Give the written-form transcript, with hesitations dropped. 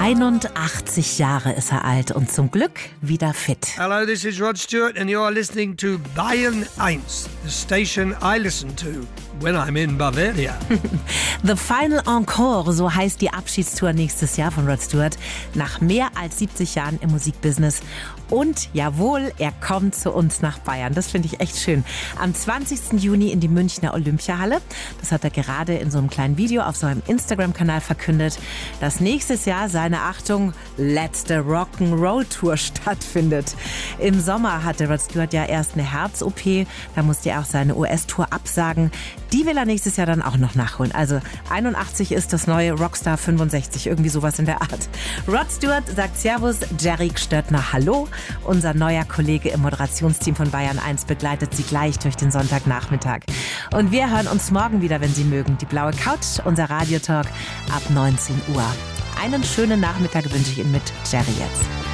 81 Jahre ist er alt und zum Glück wieder fit. Hello, this is Rod Stewart and you're listening to Bayern 1, the station I listen to when I'm in Bavaria. The Final Encore, so heißt die Abschiedstour nächstes Jahr von Rod Stewart. Nach mehr als 70 Jahren im Musikbusiness. Und jawohl, er kommt zu uns nach Bayern. Das finde ich echt schön. Am 20. Juni in die Münchner Olympiahalle. Das hat er gerade in so einem kleinen Video auf seinem Instagram-Kanal verkündet, dass nächstes Jahr seine, Achtung, letzte Rock'n'Roll-Tour stattfindet. Im Sommer hatte Rod Stewart ja erst eine Herz-OP. Da musste er auch seine US-Tour absagen. Die will er nächstes Jahr dann auch noch nachholen. Also 81 ist das neue Rockstar 65, irgendwie sowas in der Art. Rod Stewart sagt Servus, Jerry Stöttner hallo. Unser neuer Kollege im Moderationsteam von Bayern 1 begleitet Sie gleich durch den Sonntagnachmittag. Und wir hören uns morgen wieder, wenn Sie mögen. Die blaue Couch, unser Radiotalk ab 19 Uhr. Einen schönen Nachmittag wünsche ich Ihnen mit Jerry jetzt.